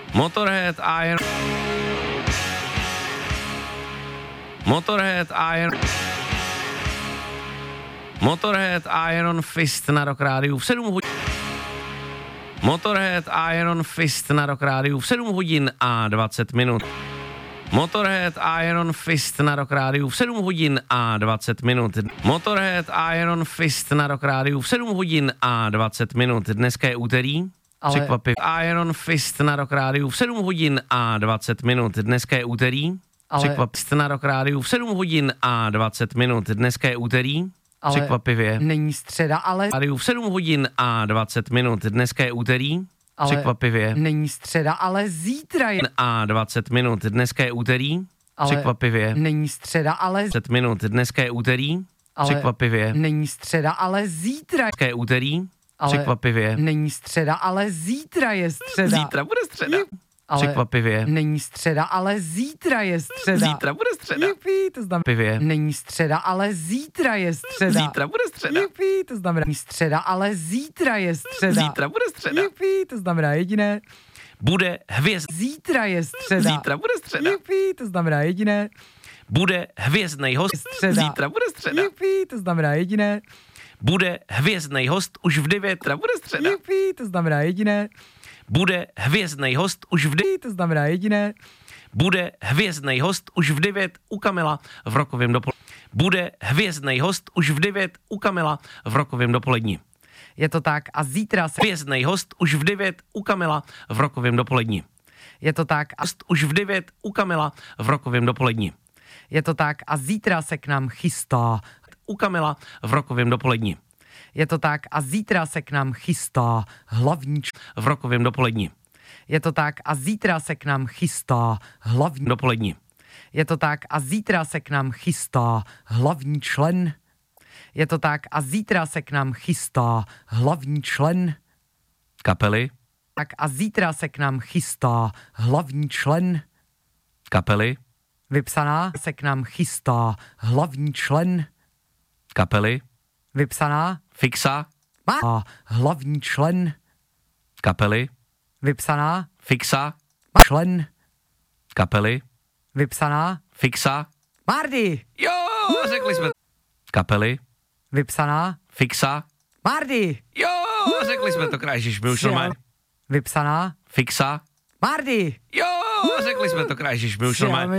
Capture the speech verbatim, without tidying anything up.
Motorhead Iron... Motorhead Iron... Motorhead Iron Fist na Rock Rádiu v sedm hodin. Motorhead Iron Fist na Rock Rádiu v sedm hodin a dvacet minut. Motorhead Iron Fist na Rock Rádiu v sedm hodin a dvacet minut. Motorhead Iron Fist na Rock Rádiu v sedm hodin a dvacet minut. Dneska je úterý. Ale... Překvapivě. Iron Fist na Rock Rádiu v sedm hodin a dvacet minut. Dneska je úterý. Ale... Překvapivě. Na Rock Rádiu v sedm hodin a dvacet minut. Dneska je úterý. Ale překvapivě. Není středa, ale... Rádiu v sedm hodin a dvacet minut. Dneska je úterý. Ale překvapivě. Není středa, ale zítra je... A dvacet minut. Dneska je úterý. Ale překvapivě. Není středa, ale... dvacet minut. Dneska je úterý. Ale překvapivě. Není středa, ale zítra... Dneska je úterý. Ale překvapivě. Není středa, ale zítra je středa. Zítra bude středa. Ale překvapivě. Není středa, ale zítra je středa. Zítra bude středa. Jupi, to znamená... Pivě. Není středa, ale zítra je středa. Zítra bude středa. Jupi, to znamená... Není středa, ale zítra je středa. Zítra bude středa. Jupi, to znamená jediné. Bude hvězd. Zítra je středa. Zítra bude středa. Jupi, to znamená jediné. Bude hvězdnej host. Středa. Zítra bude středa. Jupi, to znamená jediné. Bude hvězdnej host už v devět. Zítra bude středa. Jupi, to znamená jediné. Bude hvězdnej host už v devět. To znamená jediné. Bude hvězdnej host už v devět u Kamila v rokovém dopolední. Bude hvězdnej host už v devět u Kamila v rokovém dopolední. Je to tak a zítra se... Hvězdnej host už v devět u Kamila v rokovém dopolední. Je to tak a... Host už v devět u Kamila v rokovém dopolední. Je to tak a zítra se k nám chystá. U Kamila v rokovém dopolední. Je to tak a zítra se k nám chystá hlavní... Č... V rokovém dopolední. Je to tak a zítra se k nám chystá hlavní... Dopolední. Je to tak a zítra se k nám chystá hlavní člen. Je to tak a zítra se k nám chystá hlavní člen. Kapely. Tak a zítra se k nám chystá hlavní člen. Kapely. Vypsaná se k nám chystá hlavní člen. Kapely. Vypsaná. Fixa. Má hlavní člen. Kapely. Vypsaná. Fixa. Člen. Kapely. Vypsaná. Fixa. Mardy. Jo, řekli jsme. Kapely. Vypsaná. Fixa. Mardy. Jo, řekli jsme to, krajžiš, my už normálně. Vypsaná. Fixa. Mardy. Jo, řekli jsme to, krajžiš, my už normálně.